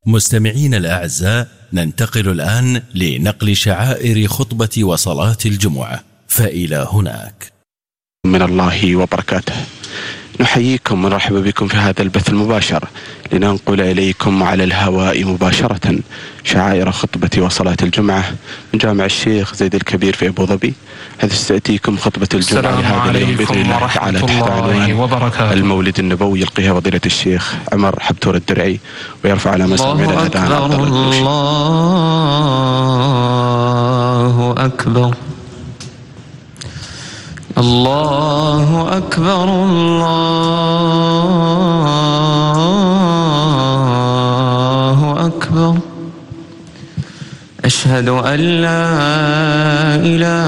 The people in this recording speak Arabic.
مستمعين الأعزاء، ننتقل الآن لنقل شعائر خطبة وصلاة الجمعة، فإلى هناك. من الله وبركاته. نحييكم ونرحب بكم في هذا البث المباشر لننقل إليكم على الهواء مباشرة شعائر خطبة وصلاة الجمعة من جامع الشيخ زيد الكبير في أبو ظبي، حيث ستأتيكم خطبة الجمعة لهذا اليوم بإذن الله تعالى تحت عنوان المولد النبوي، يلقيها فضيلة الشيخ عمر حبتور الدرعي، ويرفع على مسمع الأذان عبد الله الدرعي. الله أكبر الله أكبر الله أكبر. أشهد أن لا إله